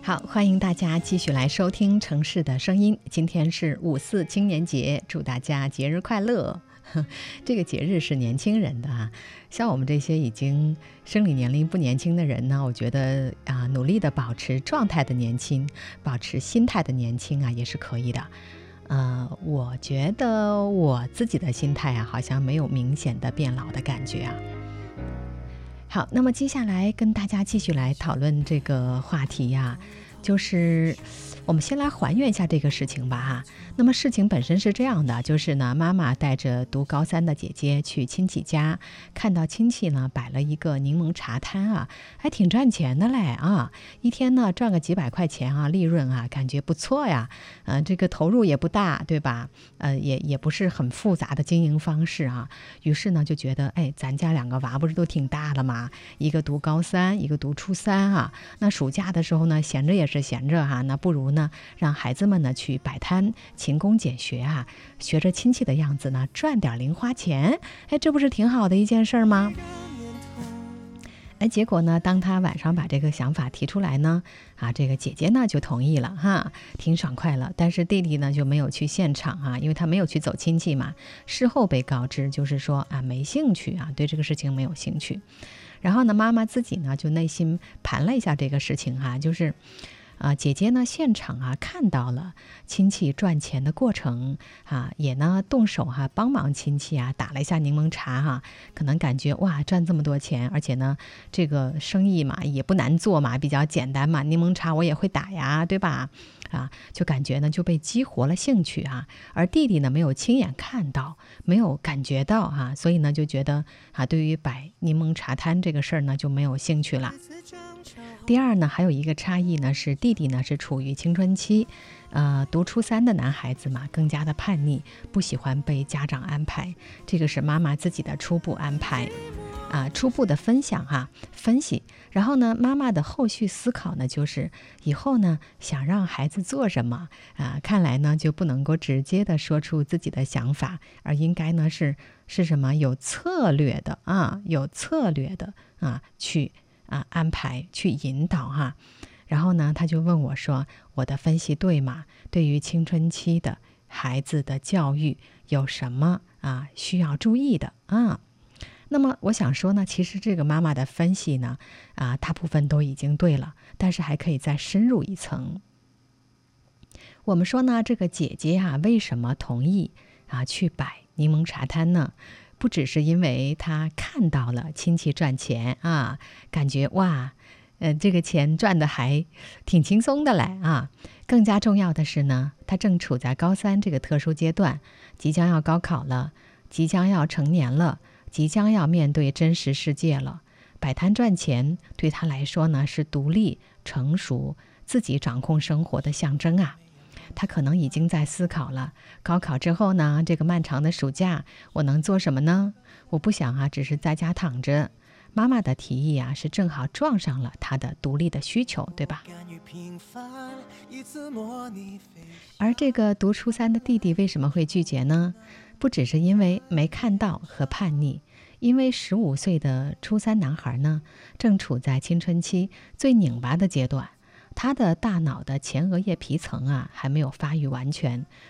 好，欢迎大家继续来收听城市的声音。今天是5·4青年节，祝大家节日快乐。这个节日是年轻人的啊，像我们这些已经生理年龄不年轻的人呢，我觉得努力的保持状态的年轻，保持心态的年轻啊，也是可以的。我觉得我自己的心态啊，好像没有明显的变老的感觉啊。好，那么接下来跟大家继续来讨论这个话题呀，就是我们先来还原一下这个事情吧哈。那么事情本身是这样的，就是呢，妈妈带着读高3的姐姐去亲戚家，看到亲戚呢摆了一个柠檬茶摊啊，还挺赚钱的嘞啊，一天呢赚个几百块钱啊，利润啊，感觉不错呀。这个投入也不大，对吧？也不是很复杂的经营方式啊。于是呢就觉得，咱家2个娃不是都挺大了吗？一个读高3，一个读初3啊。那暑假的时候呢，闲着也是闲着哈，那不如呢让孩子们呢去摆摊，勤工俭学啊，学着亲戚的样子呢赚点零花钱，这不是挺好的一件事吗？结果呢，当他晚上把这个想法提出来呢，这个姐姐呢就同意了哈，挺爽快了。但是弟弟呢就没有去现场啊，因为他没有去走亲戚嘛。事后被告知就是说没兴趣啊，对这个事情没有兴趣。然后呢，妈妈自己呢就内心盘了一下这个事情哈，就是姐姐呢现场看到了亲戚赚钱的过程也呢动手帮忙亲戚打了一下柠檬茶可能感觉哇赚这么多钱，而且呢这个生意嘛也不难做嘛，比较简单嘛，柠檬茶我也会打呀，对吧？就感觉呢就被激活了兴趣而弟弟呢没有亲眼看到，没有感觉到所以呢就觉得对于摆柠檬茶摊这个事儿呢就没有兴趣了。第二呢，还有一个差异呢，是弟弟呢是处于青春期，读初3的男孩子嘛，更加的叛逆，不喜欢被家长安排，这个是妈妈自己的初步安排，初步的分析。然后呢，妈妈的后续思考呢，就是以后呢想让孩子做什么看来呢就不能够直接的说出自己的想法，而应该呢是什么有策略的去安排去引导然后呢他就问我说，我的分析对吗？对于青春期的孩子的教育有什么需要注意的那么我想说呢，其实这个妈妈的分析呢大部分都已经对了，但是还可以再深入一层。我们说呢，这个姐姐为什么同意去摆柠檬茶摊呢？不只是因为他看到了亲戚赚钱感觉哇，这个钱赚的还挺轻松的嘞更加重要的是呢，他正处在高3这个特殊阶段，即将要高考了，即将要成年了，即将要面对真实世界了。摆摊赚钱对他来说呢，是独立、成熟、自己掌控生活的象征他可能已经在思考了，高考之后呢，这个漫长的暑假我能做什么呢？我不想只是在家躺着。妈妈的提议是正好撞上了他的独立的需求，对吧？而这个读初3的弟弟为什么会拒绝呢？不只是因为没看到和叛逆，因为15岁的初3男孩呢，正处在青春期最拧巴的阶段，他的大脑的前额叶皮层还没有发育完全，